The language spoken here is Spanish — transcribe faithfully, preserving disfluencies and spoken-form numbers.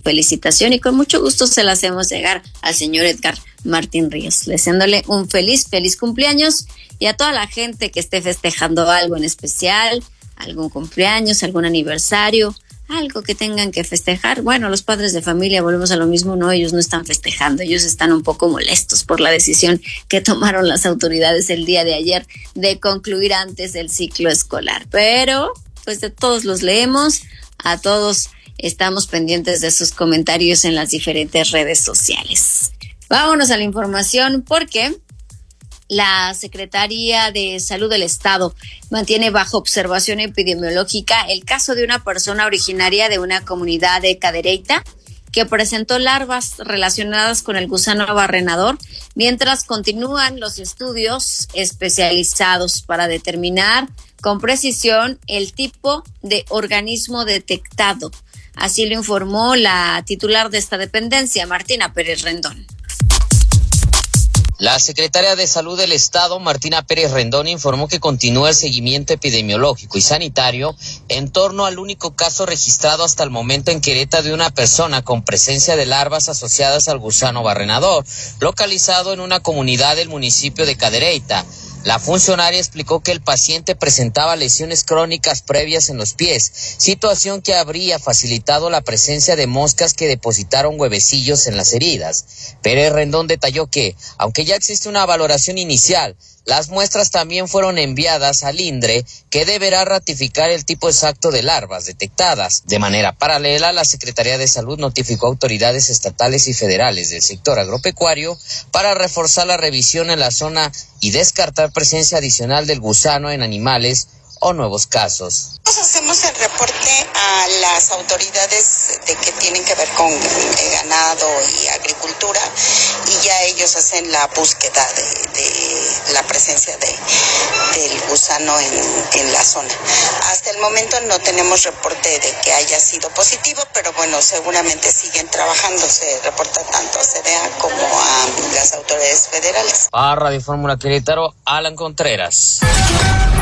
felicitación y con mucho gusto se la hacemos llegar al señor Edgar Martín Ríos, deseándole un feliz, feliz cumpleaños y a toda la gente que esté festejando algo en especial, algún cumpleaños, algún aniversario, algo que tengan que festejar. Bueno, los padres de familia, volvemos a lo mismo, no, ellos no están festejando, ellos están un poco molestos por la decisión que tomaron las autoridades el día de ayer de concluir antes el ciclo escolar. Pero, pues de todos los leemos, a todos estamos pendientes de sus comentarios en las diferentes redes sociales. Vámonos a la información porque la Secretaría de Salud del Estado mantiene bajo observación epidemiológica el caso de una persona originaria de una comunidad de Cadereyta que presentó larvas relacionadas con el gusano barrenador, mientras continúan los estudios especializados para determinar con precisión el tipo de organismo detectado. Así lo informó la titular de esta dependencia, Martina Pérez Rendón. La secretaria de Salud del Estado, Martina Pérez Rendón, informó que continúa el seguimiento epidemiológico y sanitario en torno al único caso registrado hasta el momento en Querétaro de una persona con presencia de larvas asociadas al gusano barrenador, localizado en una comunidad del municipio de Cadereyta. La funcionaria explicó que el paciente presentaba lesiones crónicas previas en los pies, situación que habría facilitado la presencia de moscas que depositaron huevecillos en las heridas. Pérez Rendón detalló que, aunque ya existe una valoración inicial, las muestras también fueron enviadas al INDRE, que deberá ratificar el tipo exacto de larvas detectadas. De manera paralela, la Secretaría de Salud notificó a autoridades estatales y federales del sector agropecuario para reforzar la revisión en la zona y descartar presencia adicional del gusano en animales o nuevos casos. Hacemos el reporte a las autoridades de que tienen que ver con eh, ganado y agricultura y ya ellos hacen la búsqueda de, de la presencia de, del gusano en, en la zona. Hasta el momento no tenemos reporte de que haya sido positivo, pero bueno, seguramente siguen trabajando, se reporta tanto a C D A como a las autoridades federales. Para Radio Fórmula Querétaro, Alan Contreras.